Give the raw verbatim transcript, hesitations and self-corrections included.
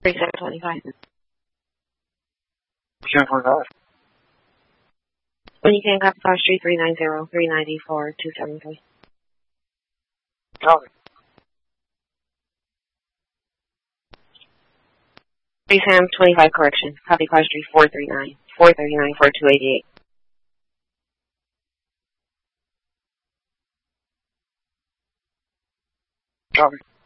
thirty-seven twenty-five. thirty-seven twenty-five. When you can, copy car street three nine zero, three ninety four, two seven three. Copy. thirty-seven twenty-five correction. Copy car street four three nine, four thirty-nine, four two eighty-eight. Copy.